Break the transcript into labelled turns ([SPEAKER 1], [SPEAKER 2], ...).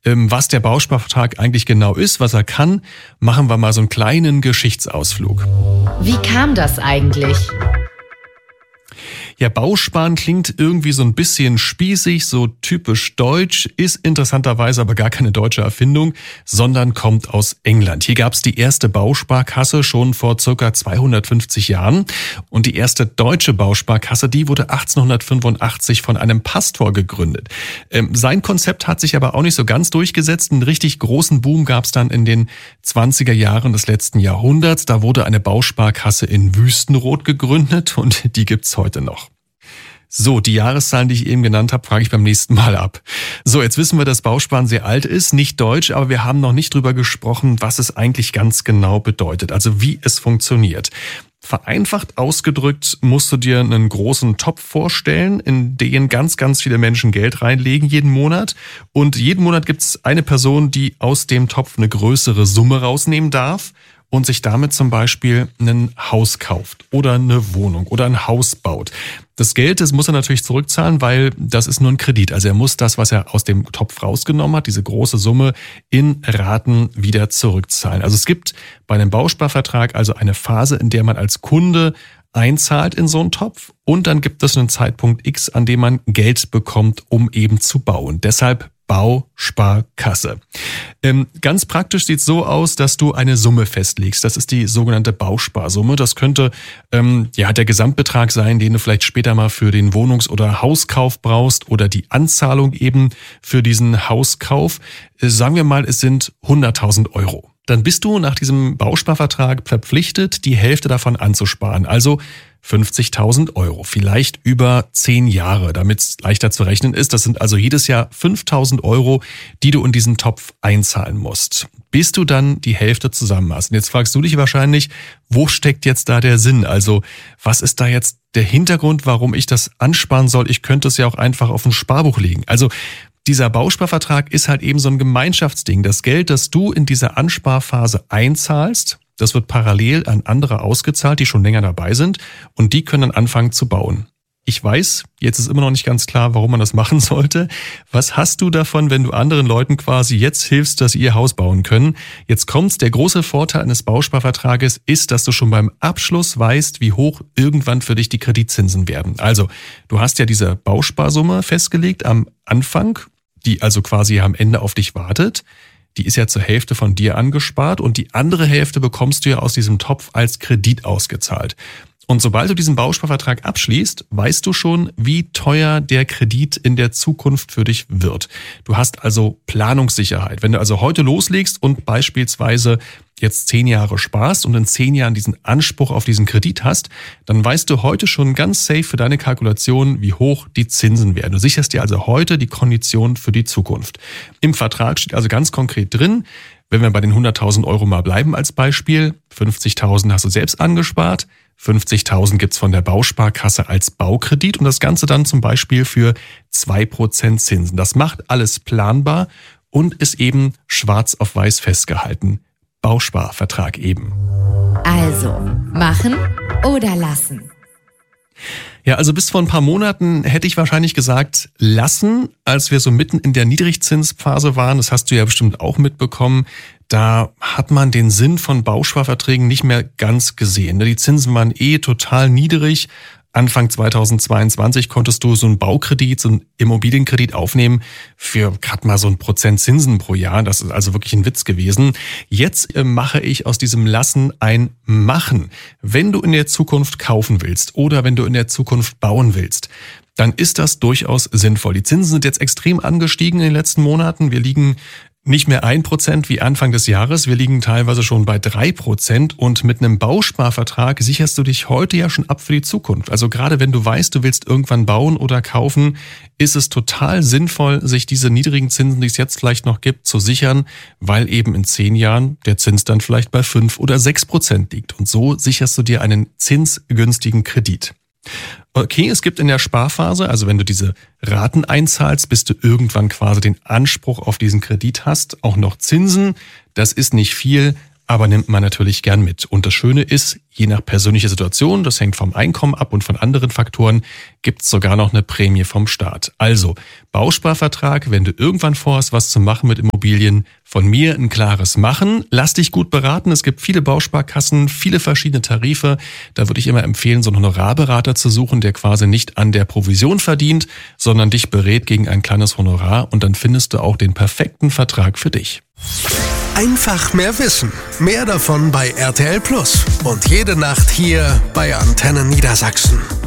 [SPEAKER 1] Was der Bausparvertrag eigentlich genau ist, was er kann, machen wir mal so einen kleinen Geschichtsausflug.
[SPEAKER 2] Wie kam das eigentlich?
[SPEAKER 1] Ja, Bausparen klingt irgendwie so ein bisschen spießig, so typisch deutsch, ist interessanterweise aber gar keine deutsche Erfindung, sondern kommt aus England. Hier gab es die erste Bausparkasse schon vor circa 250 Jahren und die erste deutsche Bausparkasse, die wurde 1885 von einem Pastor gegründet. Sein Konzept hat sich aber auch nicht so ganz durchgesetzt. Einen richtig großen Boom gab es dann in den 20er Jahren des letzten Jahrhunderts. Da wurde eine Bausparkasse in Wüstenrot gegründet und die gibt's heute noch. So, die Jahreszahlen, die ich eben genannt habe, frage ich beim nächsten Mal ab. So, jetzt wissen wir, dass Bausparen sehr alt ist, nicht deutsch, aber wir haben noch nicht drüber gesprochen, was es eigentlich ganz genau bedeutet, also wie es funktioniert. Vereinfacht ausgedrückt musst du dir einen großen Topf vorstellen, in den ganz, ganz viele Menschen Geld reinlegen jeden Monat. Und jeden Monat gibt es eine Person, die aus dem Topf eine größere Summe rausnehmen darf und sich damit zum Beispiel ein Haus kauft oder eine Wohnung oder ein Haus baut. Das Geld, das muss er natürlich zurückzahlen, weil das ist nur ein Kredit. Also er muss das, was er aus dem Topf rausgenommen hat, diese große Summe, in Raten wieder zurückzahlen. Also es gibt bei einem Bausparvertrag also eine Phase, in der man als Kunde einzahlt in so einen Topf und dann gibt es einen Zeitpunkt X, an dem man Geld bekommt, um eben zu bauen. Deshalb Bausparkasse. Ganz praktisch sieht es so aus, dass du eine Summe festlegst. Das ist die sogenannte Bausparsumme. Das könnte der Gesamtbetrag sein, den du vielleicht später mal für den Wohnungs- oder Hauskauf brauchst oder die Anzahlung eben für diesen Hauskauf. Sagen wir mal, es sind 100.000 Euro. Dann bist du nach diesem Bausparvertrag verpflichtet, die Hälfte davon anzusparen. Also 50.000 Euro, vielleicht über 10 Jahre, damit es leichter zu rechnen ist. Das sind also jedes Jahr 5.000 Euro, die du in diesen Topf einzahlen musst, bis du dann die Hälfte zusammen hast. Und jetzt fragst du dich wahrscheinlich, wo steckt jetzt da der Sinn? Also was ist da jetzt der Hintergrund, warum ich das ansparen soll? Ich könnte es ja auch einfach auf ein Sparbuch legen. Also dieser Bausparvertrag ist halt eben so ein Gemeinschaftsding. Das Geld, das du in dieser Ansparphase einzahlst, das wird parallel an andere ausgezahlt, die schon länger dabei sind und die können dann anfangen zu bauen. Ich weiß, jetzt ist immer noch nicht ganz klar, warum man das machen sollte. Was hast du davon, wenn du anderen Leuten quasi jetzt hilfst, dass sie ihr Haus bauen können? Jetzt kommt's. Der große Vorteil eines Bausparvertrages ist, dass du schon beim Abschluss weißt, wie hoch irgendwann für dich die Kreditzinsen werden. Also, du hast ja diese Bausparsumme festgelegt am Anfang, die also quasi am Ende auf dich wartet. Die ist ja zur Hälfte von dir angespart und die andere Hälfte bekommst du ja aus diesem Topf als Kredit ausgezahlt. Und sobald du diesen Bausparvertrag abschließt, weißt du schon, wie teuer der Kredit in der Zukunft für dich wird. Du hast also Planungssicherheit. Wenn du also heute loslegst und beispielsweise jetzt 10 Jahre sparst und in 10 Jahren diesen Anspruch auf diesen Kredit hast, dann weißt du heute schon ganz safe für deine Kalkulation, wie hoch die Zinsen werden. Du sicherst dir also heute die Kondition für die Zukunft. Im Vertrag steht also ganz konkret drin, wenn wir bei den 100.000 Euro mal bleiben als Beispiel, 50.000 hast du selbst angespart, 50.000 gibt's von der Bausparkasse als Baukredit und das Ganze dann zum Beispiel für 2% Zinsen. Das macht alles planbar und ist eben schwarz auf weiß festgehalten. Bausparvertrag eben.
[SPEAKER 2] Also, machen oder lassen?
[SPEAKER 1] Ja, also bis vor ein paar Monaten hätte ich wahrscheinlich gesagt, lassen, als wir so mitten in der Niedrigzinsphase waren. Das hast du ja bestimmt auch mitbekommen. Da hat man den Sinn von Bausparverträgen nicht mehr ganz gesehen. Die Zinsen waren total niedrig. Anfang 2022 konntest du so einen Baukredit, so einen Immobilienkredit aufnehmen für gerade mal so 1% Zinsen pro Jahr. Das ist also wirklich ein Witz gewesen. Jetzt mache ich aus diesem Lassen ein Machen. Wenn du in der Zukunft kaufen willst oder wenn du in der Zukunft bauen willst, dann ist das durchaus sinnvoll. Die Zinsen sind jetzt extrem angestiegen in den letzten Monaten. Wir liegen nicht mehr 1% wie Anfang des Jahres, wir liegen teilweise schon bei 3% und mit einem Bausparvertrag sicherst du dich heute ja schon ab für die Zukunft. Also gerade wenn du weißt, du willst irgendwann bauen oder kaufen, ist es total sinnvoll, sich diese niedrigen Zinsen, die es jetzt vielleicht noch gibt, zu sichern, weil eben in 10 Jahren der Zins dann vielleicht bei 5 oder 6% liegt. Und so sicherst du dir einen zinsgünstigen Kredit. Okay, es gibt in der Sparphase, also wenn du diese Raten einzahlst, bis du irgendwann quasi den Anspruch auf diesen Kredit hast, auch noch Zinsen. Das ist nicht viel, aber nimmt man natürlich gern mit. Und das Schöne ist, je nach persönlicher Situation, das hängt vom Einkommen ab und von anderen Faktoren, gibt's sogar noch eine Prämie vom Staat. Also, Bausparvertrag, wenn du irgendwann vorhast, was zu machen mit Immobilien, von mir ein klares Machen. Lass dich gut beraten. Es gibt viele Bausparkassen, viele verschiedene Tarife. Da würde ich immer empfehlen, so einen Honorarberater zu suchen, der quasi nicht an der Provision verdient, sondern dich berät gegen ein kleines Honorar. Und dann findest du auch den perfekten Vertrag für dich.
[SPEAKER 3] Einfach mehr wissen. Mehr davon bei RTL Plus. Und jede Nacht hier bei Antenne Niedersachsen.